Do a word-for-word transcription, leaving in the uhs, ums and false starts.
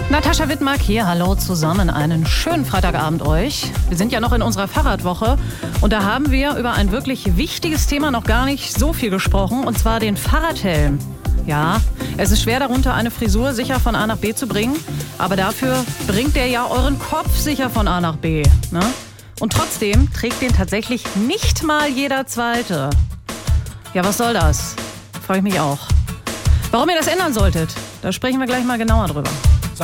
Natascha Wittmark hier, hallo zusammen, einen schönen Freitagabend euch. Wir sind ja noch in unserer Fahrradwoche und da haben wir über ein wirklich wichtiges Thema noch gar nicht so viel gesprochen, und zwar den Fahrradhelm. Ja, es ist schwer darunter eine Frisur sicher von A nach B zu bringen, aber dafür bringt der ja euren Kopf sicher von A nach B, ne? Und trotzdem trägt den tatsächlich nicht mal jeder Zweite. Ja, was soll das? Frage ich mich auch. Warum ihr das ändern solltet, da sprechen wir gleich mal genauer drüber.